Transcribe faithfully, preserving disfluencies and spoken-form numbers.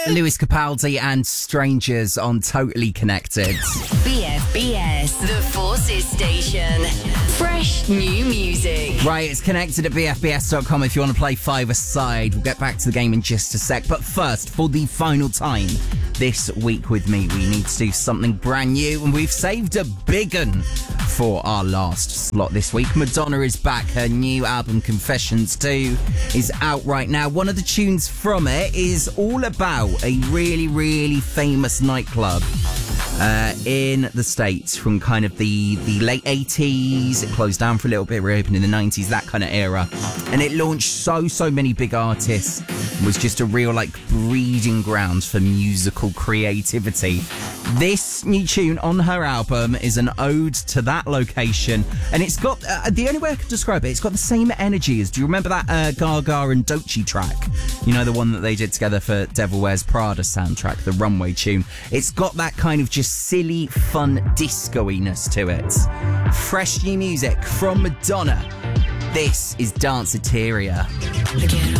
Lewis Capaldi and Strangers on Totally Connected. B F B S, the Forces Station. Fresh new music. Right, it's connected at b f b s dot com if you want to play five-a-side. We'll get back to the game in just a sec. But first, for the final time this week with me, we need to do something brand new, and we've saved a big un for our last slot this week. Madonna is back. Her new album, Confessions two, is out right now. One of the tunes from it is all about a really, really famous nightclub uh, in the States from kind of the, the late eighties. It closed down for a little bit, reopened in the nineties, that kind of era. And it launched so, so many big artists. It was just a real, like, breeding ground for musical creativity. This new tune on her album is an ode to that location, and it's got, uh, the only way I can describe it, it's got the same energy as, do you remember that uh, Gaga and Doechii track? You know, the one that they did together for Devil Wears Prada soundtrack, the Runway tune. It's got that kind of just silly, fun disco-iness to it. Fresh new music from Madonna. This is Danceteria.